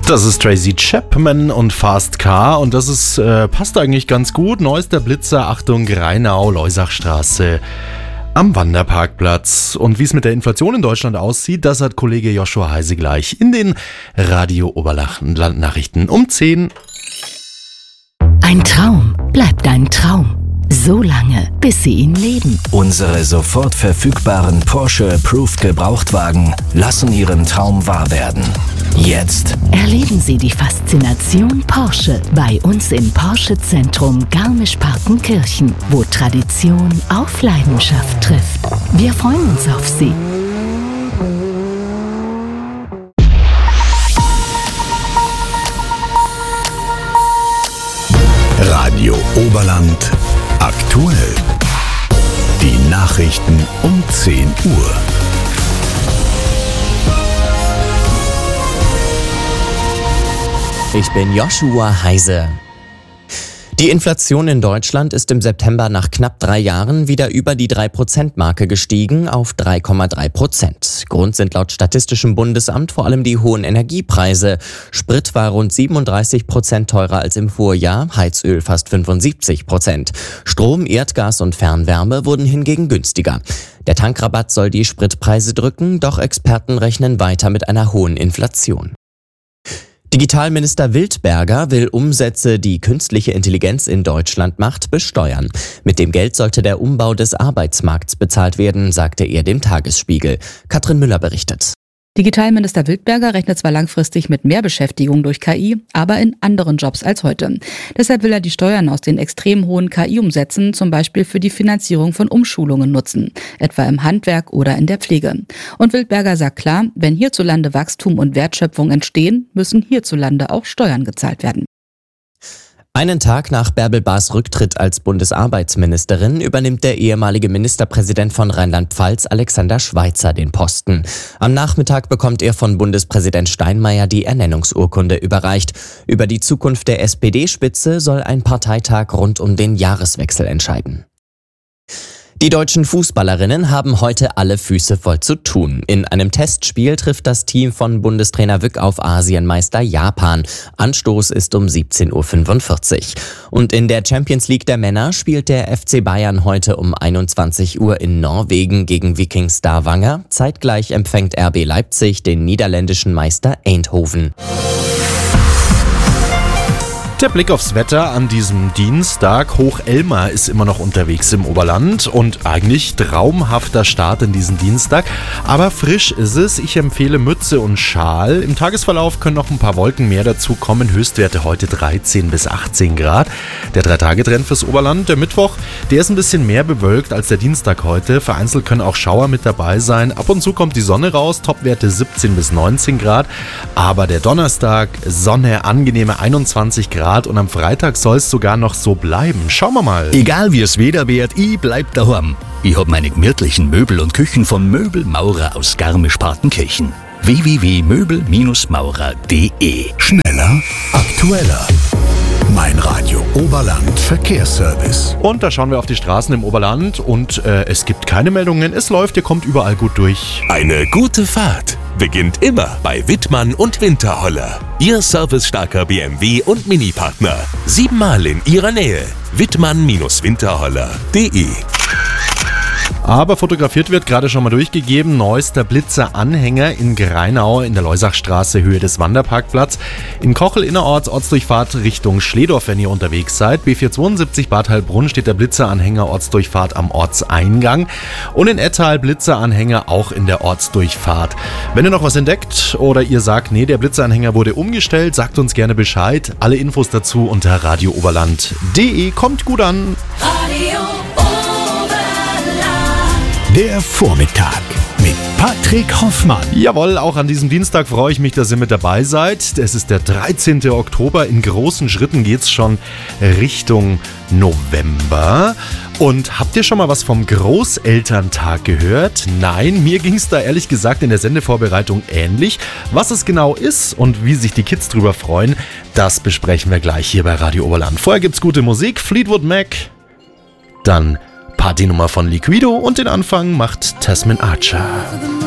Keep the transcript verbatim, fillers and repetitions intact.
Das ist Tracy Chapman und Fast Car und das ist, äh, passt eigentlich ganz gut. Neuester Blitzer, Achtung, Rheinau, Leusachstraße am Wanderparkplatz. Und wie es mit der Inflation in Deutschland aussieht, das hat Kollege Joshua Heise gleich in den Radio Oberland-Nachrichten um zehn. Ein Traum bleibt ein Traum. So lange, bis Sie ihn leben. Unsere sofort verfügbaren Porsche Approved Gebrauchtwagen lassen Ihren Traum wahr werden. Jetzt Erleben Sie die Faszination Porsche bei uns im Porsche-Zentrum Garmisch-Partenkirchen, wo Tradition auf Leidenschaft trifft. Wir freuen uns auf Sie. Radio Oberland aktuell. Die Nachrichten um zehn Uhr. Ich bin Joshua Heise. Die Inflation in Deutschland ist im September nach knapp drei Jahren wieder über die drei Prozent Marke gestiegen auf drei Komma drei Prozent. Grund sind laut Statistischem Bundesamt vor allem die hohen Energiepreise. Sprit war rund siebenunddreißig Prozent teurer als im Vorjahr, Heizöl fast fünfundsiebzig Prozent. Strom, Erdgas und Fernwärme wurden hingegen günstiger. Der Tankrabatt soll die Spritpreise drücken, doch Experten rechnen weiter mit einer hohen Inflation. Digitalminister Wildberger will Umsätze, die künstliche Intelligenz in Deutschland macht, besteuern. Mit dem Geld sollte der Umbau des Arbeitsmarkts bezahlt werden, sagte er dem Tagesspiegel. Katrin Müller berichtet. Digitalminister Wildberger rechnet zwar langfristig mit mehr Beschäftigung durch K I, aber in anderen Jobs als heute. Deshalb will er die Steuern aus den extrem hohen K I-Umsätzen zum Beispiel für die Finanzierung von Umschulungen nutzen, etwa im Handwerk oder in der Pflege. Und Wildberger sagt klar, wenn hierzulande Wachstum und Wertschöpfung entstehen, müssen hierzulande auch Steuern gezahlt werden. Einen Tag nach Bärbel Bas Rücktritt als Bundesarbeitsministerin übernimmt der ehemalige Ministerpräsident von Rheinland-Pfalz Alexander Schweitzer den Posten. Am Nachmittag bekommt er von Bundespräsident Steinmeier die Ernennungsurkunde überreicht. Über die Zukunft der S P D-Spitze soll ein Parteitag rund um den Jahreswechsel entscheiden. Die deutschen Fußballerinnen haben heute alle Füße voll zu tun. In einem Testspiel trifft das Team von Bundestrainer Wück auf Asienmeister Japan. Anstoß ist um siebzehn Uhr fünfundvierzig. Und in der Champions League der Männer spielt der F C Bayern heute um einundzwanzig Uhr in Norwegen gegen Viking Stavanger. Zeitgleich empfängt R B Leipzig den niederländischen Meister Eindhoven. Der Blick aufs Wetter an diesem Dienstag. Hoch-Elmar ist immer noch unterwegs im Oberland und eigentlich traumhafter Start in diesen Dienstag. Aber frisch ist es. Ich empfehle Mütze und Schal. Im Tagesverlauf können noch ein paar Wolken mehr dazu kommen. Höchstwerte heute dreizehn bis achtzehn Grad. Der drei-Tage-Trend fürs Oberland. Der Mittwoch, der ist ein bisschen mehr bewölkt als der Dienstag heute. Vereinzelt können auch Schauer mit dabei sein. Ab und zu kommt die Sonne raus. Topwerte siebzehn bis neunzehn Grad. Aber der Donnerstag, Sonne, angenehme einundzwanzig Grad. Und am Freitag soll es sogar noch so bleiben. Schauen wir mal. Egal wie es Wetter wird, ich bleib daheim. Ich hab meine gemütlichen Möbel und Küchen von Möbelmaurer aus Garmisch-Partenkirchen. w w w punkt möbel maurer punkt d e. Schneller, aktueller. Mein Radio Oberland Verkehrsservice. Und da schauen wir auf die Straßen im Oberland und äh, es gibt keine Meldungen. Es läuft, ihr kommt überall gut durch. Eine gute Fahrt beginnt immer bei Wittmann und Winterholler. Ihr servicestarker B M W und Mini-Partner. Siebenmal in ihrer Nähe. wittmann Winterholler punkt d e. Aber fotografiert wird, gerade schon mal durchgegeben, neuester Blitzer-Anhänger in Greinau in der Leusachstraße, Höhe des Wanderparkplatz. In Kochel innerorts, Ortsdurchfahrt Richtung Schledorf, wenn ihr unterwegs seid. B vierhundertzweiundsiebzig Bad Heilbrunn steht der Blitzer-Anhänger, Ortsdurchfahrt am Ortseingang. Und in Ettal Blitzer-Anhänger auch in der Ortsdurchfahrt. Wenn ihr noch was entdeckt oder ihr sagt, nee, der Blitzer-Anhänger wurde umgestellt, sagt uns gerne Bescheid. Alle Infos dazu unter radio oberland punkt d e. Kommt gut an. Radio Der Vormittag mit Patrick Hoffmann. Jawohl, auch an diesem Dienstag freue ich mich, dass ihr mit dabei seid. Es ist der dreizehnten Oktober. In großen Schritten geht's schon Richtung November. Und habt ihr schon mal was vom Großelterntag gehört? Nein, mir ging es da ehrlich gesagt in der Sendevorbereitung ähnlich. Was es genau ist und wie sich die Kids drüber freuen, das besprechen wir gleich hier bei Radio Oberland. Vorher gibt's gute Musik, Fleetwood Mac, dann Partynummer von Liquido und den Anfang macht Tasman Archer.